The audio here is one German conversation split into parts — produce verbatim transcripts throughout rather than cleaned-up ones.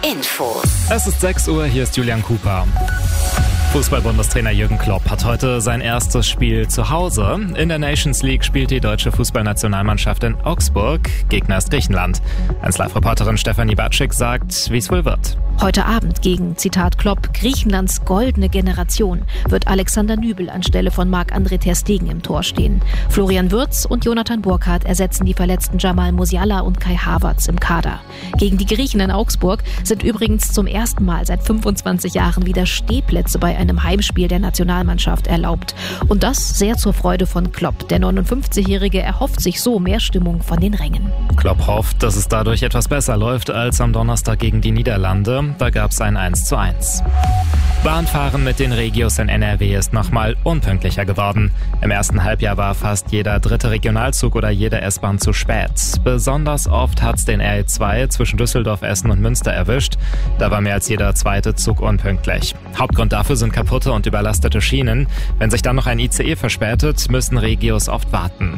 Infos. Es ist sechs Uhr, hier ist Julian Cooper. Fußball-Bundestrainer Jürgen Klopp hat heute sein erstes Spiel zu Hause. In der Nations League spielt die deutsche Fußballnationalmannschaft in Augsburg. Gegner ist Griechenland. eins Live-Reporterin Stefanie Batschik sagt, wie es wohl wird. Heute Abend gegen, Zitat Klopp, Griechenlands goldene Generation wird Alexander Nübel anstelle von Marc-André ter Stegen im Tor stehen. Florian Wirtz und Jonathan Burkardt ersetzen die verletzten Jamal Musiala und Kai Havertz im Kader. Gegen die Griechen in Augsburg sind übrigens zum ersten Mal seit fünfundzwanzig Jahren wieder Stehplätze bei einem Heimspiel der Nationalmannschaft erlaubt. Und das sehr zur Freude von Klopp. Der neunundfünfzigjährige erhofft sich so mehr Stimmung von den Rängen. Klopp hofft, dass es dadurch etwas besser läuft als am Donnerstag gegen die Niederlande. Da gab es ein eins zu eins. Bahnfahren mit den Regios in N R W ist nochmal unpünktlicher geworden. Im ersten Halbjahr war fast jeder dritte Regionalzug oder jede S-Bahn zu spät. Besonders oft hat's den R E zwei zwischen Düsseldorf, Essen und Münster erwischt. Da war mehr als jeder zweite Zug unpünktlich. Hauptgrund dafür sind kaputte und überlastete Schienen. Wenn sich dann noch ein I C E verspätet, müssen Regios oft warten.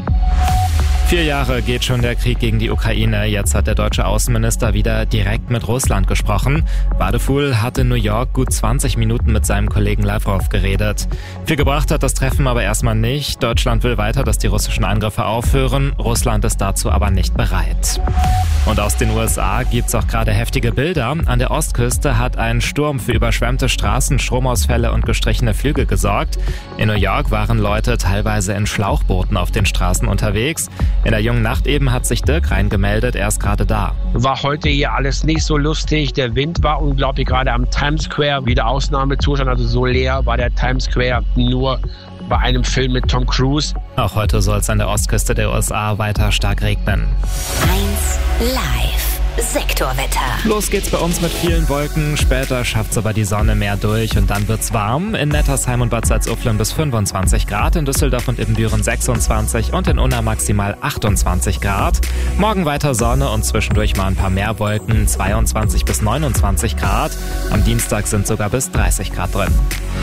Vier Jahre geht schon der Krieg gegen die Ukraine. Jetzt hat der deutsche Außenminister wieder direkt mit Russland gesprochen. Wadefuhl hat in New York gut zwanzig Minuten mit seinem Kollegen Lavrov geredet. Viel gebracht hat das Treffen aber erstmal nicht. Deutschland will weiter, dass die russischen Angriffe aufhören. Russland ist dazu aber nicht bereit. Und aus den U S A gibt's auch gerade heftige Bilder. An der Ostküste hat ein Sturm für überschwemmte Straßen, Stromausfälle und gestrichene Flüge gesorgt. In New York waren Leute teilweise in Schlauchbooten auf den Straßen unterwegs. In der jungen Nacht eben hat sich Dirk reingemeldet, er ist gerade da. War heute hier alles nicht so lustig. Der Wind war unglaublich, gerade am Times Square. Wieder Ausnahmezustand, also so leer war der Times Square nur bei einem Film mit Tom Cruise. Auch heute soll es an der Ostküste der U S A weiter stark regnen. eins Live. Sektorwetter. Los geht's bei uns mit vielen Wolken. Später schafft's aber die Sonne mehr durch und dann wird's warm. In Nettersheim und Bad Salzuflen bis fünfundzwanzig Grad, in Düsseldorf und Ibbenbüren sechsundzwanzig und in Unna maximal achtundzwanzig Grad. Morgen weiter Sonne und zwischendurch mal ein paar mehr Wolken, zweiundzwanzig bis neunundzwanzig Grad. Am Dienstag sind sogar bis dreißig Grad drin.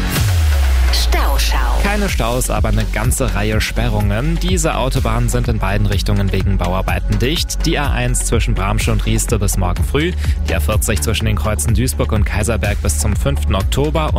Stauschau. Keine Staus, aber eine ganze Reihe Sperrungen. Diese Autobahnen sind in beiden Richtungen wegen Bauarbeiten dicht. Die A eins zwischen Bramsche und Rieste bis morgen früh, die A vierzig zwischen den Kreuzen Duisburg und Kaiserberg bis zum fünften Oktober und